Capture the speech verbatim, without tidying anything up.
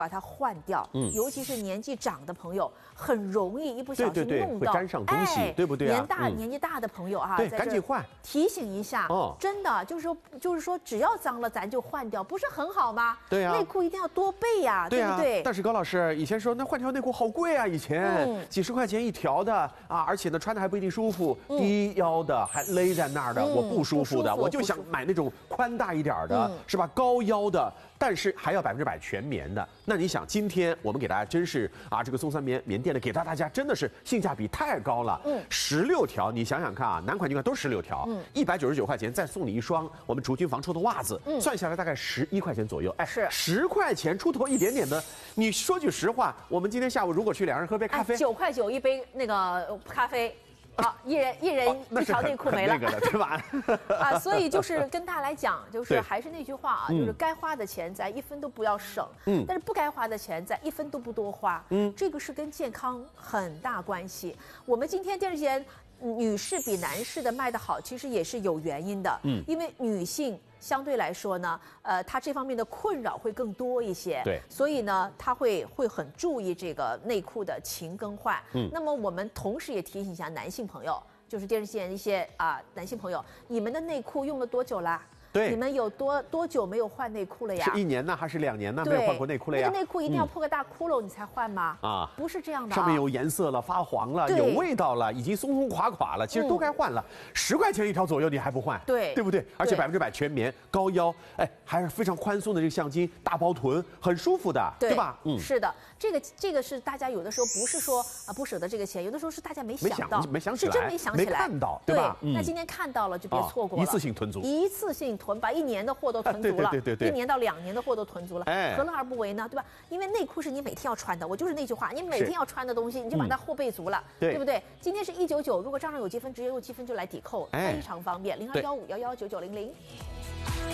把它换掉，嗯，尤其是年纪长的朋友，很容易一不小心对对对弄到， 会沾上东西， 哎、 对不对啊？ 年大、 嗯、 年纪大的朋友哈、啊， 对，赶紧换， 提醒一下，哦，真的就是说，就是说，只要脏了咱就换掉，不是很好吗？ 对啊， 内裤一定要多备呀、啊，对不对？ 但是高老师以前说那换条内裤好贵啊，以前、嗯、几十块钱一条的啊，而且呢穿的还不一定舒服，嗯、低腰的还勒在那儿的，嗯、我不舒服的，我就想买那种宽大一点的，嗯、是吧？高腰的。但是还要百分之百全棉的，那你想，今天我们给大家真是啊，这个松山棉棉店的给到大家真的是性价比太高了。嗯，十六条，你想想看啊，男款女款都十六条，嗯，一百九十九块钱再送你一双我们竹君防臭的袜子，嗯，算下来大概十一块钱左右。哎， 是十块钱出头一点点的。你说句实话，我们今天下午如果去两人喝杯咖啡， 九块九一杯那个咖啡。好，一人一人一条内裤没了， 那个了，对吧？ 啊，所以就是跟大家来讲，就是还是那句话啊，就是该花的钱咱一分都不要省，嗯，但是不该花的钱咱一分都不多花，嗯，这个是跟健康很大关系。我们今天电视节女士比男士的卖得好，其实也是有原因的，嗯，因为女性相对来说呢，呃，她这方面的困扰会更多一些， 对， 所以呢，她会会很注意这个内裤的勤更换。嗯，那么我们同时也提醒一下男性朋友，就是电视线一些啊、呃、男性朋友，你们的内裤用了多久啦？ 对， 你们有多多久没有换内裤了呀？ 是一年呢，还是两年呢？没有换过内裤了呀？ 那个内裤一定要破个大窟窿你才换吗？ 啊， 不是这样的、啊， 上面有颜色了，发黄了，有味道了，已经松松垮垮了，其实都该换了。十、嗯、块钱一条左右，你还不换？ 对， 对不对？而且百分之百全棉，高腰，哎，还是非常宽松的这个橡筋，大包臀，很舒服的， 对, 对吧？ 嗯，是的，这个这个是大家有的时候不是说啊不舍得这个钱，有的时候是大家没想到， 没想起来， 是真没想起来， 没看到，对吧？ 对，那今天看到了就别错过了， 一次性囤足， 一次性囤，把一年的货都囤足了， 对对对， 一年到两年的货都囤足了，哎，何乐而不为呢？对吧？因为内裤是你每天要穿的，我就是那句话，你每天要穿的东西，你就把它货备足了，对不对？今天是一九九，如果账上有积分，直接用积分就来抵扣，非常方便，零二幺五幺幺九九零零。